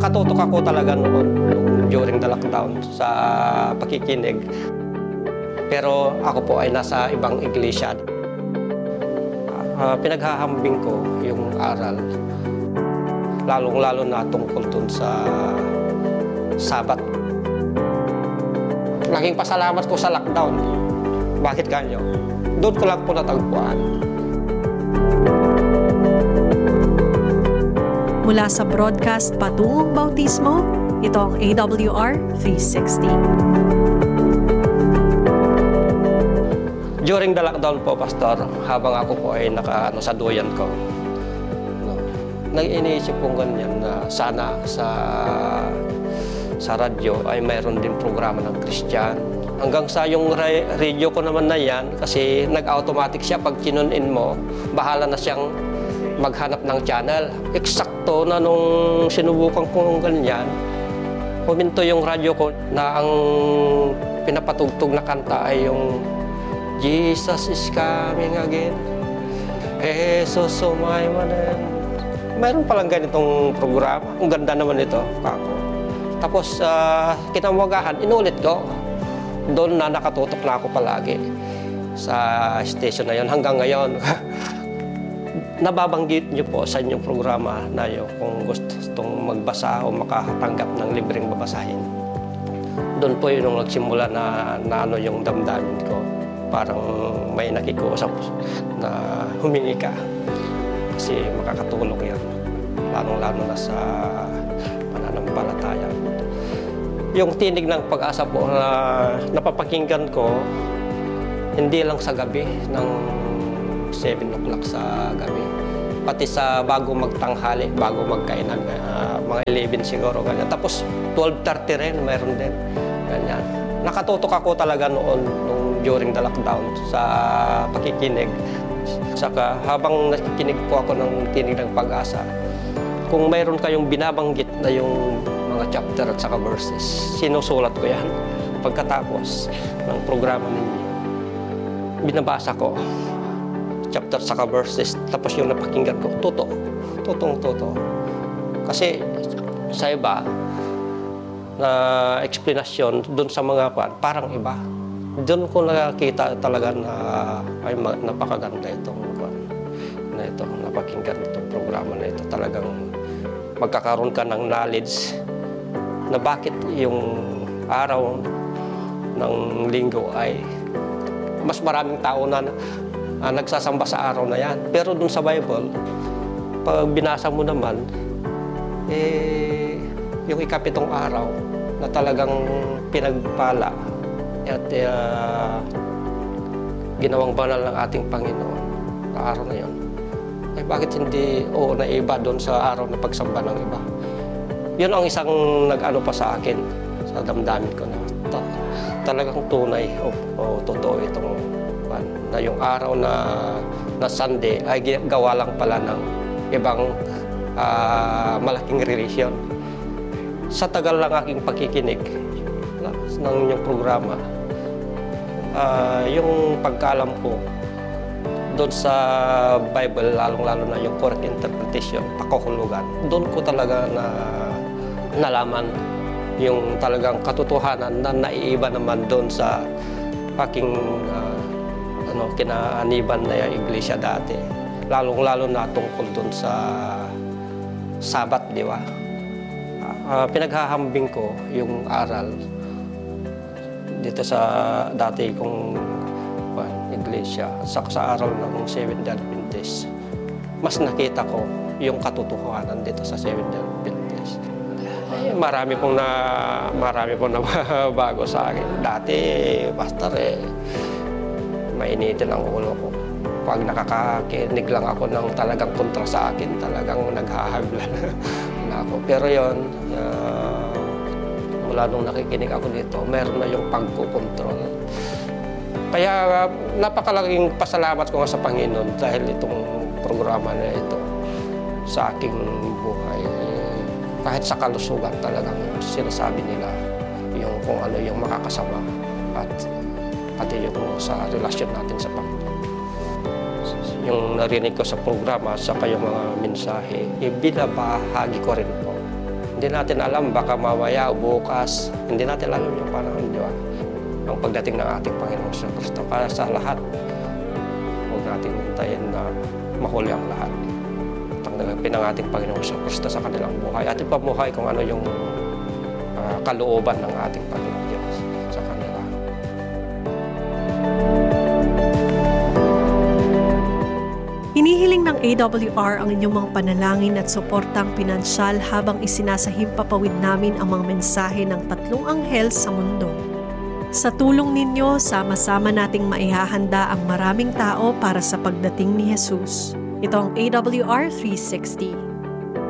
Nakatutok ako talaga noon during the lockdown sa pakikinig. Pero ako po ay nasa ibang iglesia. Pinaghahambing ko yung aral, lalong-lalo na tungkol dun sa Sabat. Laging pasalamat ko sa lockdown. Bakit ganyo? Doon ko lang po natagpuan. Mula sa broadcast Patungong Bautismo, ito ang AWR 360. During the lockdown po, Pastor, habang ako po ay sa duyan ko, nag-iniisip kong ganyan na sana sa radyo ay mayroon din programa ng Christian. Hanggang sa yung radio ko naman na yan, kasi nag-automatic siya pag kinun-in mo, bahala na siyang maghanap ng channel. Eksakto na nung sinubukan ko ng ganyan, huminto yung radyo ko na ang pinapatugtog na kanta ay yung Jesus is coming again. Jesus, oh my man. Mayroon palang ganitong programa. Ang ganda naman ito, kako. Tapos, kinamagahan, inulit ko. Doon na nakatutok na ako palagi sa station na yon hanggang ngayon. Nababanggit niyo po sa inyong programa na yun kung gustong magbasa o makatanggap ng libreng babasahin. Doon po yun nung nagsimula na ano yung damdamin ko. Parang may nakikusap na humingi ka. Kasi makakatulong yan. Lalong-lalo na sa pananampalataya. Yung tinig ng pag-asa po na napapakinggan ko, hindi lang sa gabi, ng 7 o'clock sa gabi. Pati sa bago magtanghali, bago magkainan, mga 11 siguro, ganyan. Tapos 12:30 rin, mayroon din. Ganyan. Nakatutok ako talaga noon, during the lockdown, sa pakikinig. Saka habang nakikinig po ako ng tinig ng pag-asa, kung mayroon kayong binabanggit na yung mga chapter at saka verses, sinusulat ko yan. Pagkatapos ng programa ninyo, binabasa ko chapter saka verses, tapos yung napakinggan ko, totoo. Kasi sa iba, na explanation doon sa mga parang iba. Doon ko nakakita talaga na ay napakaganda itong napakinggan itong programa na ito. Talagang magkakaroon ka ng knowledge na bakit yung araw ng linggo ay mas maraming tao na nagsasamba sa araw na yan. Pero dun sa Bible, pag binasa mo naman, yung ikapitong araw na talagang pinagpala at ginawang banal ng ating Panginoon na araw na yun, ay bakit hindi naiba doon sa araw na pagsamba ng iba? Yun ang isang nag-ano pa sa akin, sa damdamin ko na talagang tunay o totoo itong na yung araw na Sunday ay gawa lang pala ng ibang malaking religion. Sa tagal lang aking pakikinig ng inyong programa, yung pagkaalam ko doon sa Bible, lalong-lalo na yung correct interpretation, pakahulugan, doon ko talaga nalaman yung talagang katotohanan na naiiba naman doon sa aking kinaaniban na yung iglesia dati. Lalong-lalo na tungkol doon sa Sabat, di ba? Pinaghahambing ko yung aral dito sa dati kong iglesia at sa aral ng Seventh-day Adventist. Mas nakita ko yung katotohanan dito sa Seventh-day Adventist. Marami pong bago sa akin. Dati, pastor, mainitin ang ulo ko. Pag nakakakinig lang ako ng talagang kontra sa akin, talagang naghahabla na ako. Pero yun, mula nung nakikinig ako dito, meron na yung pagkukontrol. Kaya napakalaking pasalamat ko nga sa Panginoon dahil itong programa na ito sa aking buhay. Kahit sa kalusugan talagang sinasabi nila yung kung ano yung makakasama at pati yung sa relasyon natin sa Panginoon. Yung narinig ko sa programa sa kayong mga mensahe, binabahagi ko rin po Hindi natin alam, baka mamaya o bukas, hindi natin alam yung panahon, di ba? Ang pagdating ng ating Panginoong Kristo. Kaya sa lahat, huwag natin hintayin na mahuli ang lahat. Tanggapin ang ating Panginoong Kristo sa kanilang buhay. At ipamuhay kung ano yung kalooban ng ating Panginoong Diyos sa kanila. Hinihiling ng AWR ang inyong mga panalangin at suportang pinansyal habang isinasahimpapawid namin ang mga mensahe ng 3 anghel sa mundo. Sa tulong ninyo, sama-sama nating maihahanda ang maraming tao para sa pagdating ni Jesus. Ito ang AWR 360.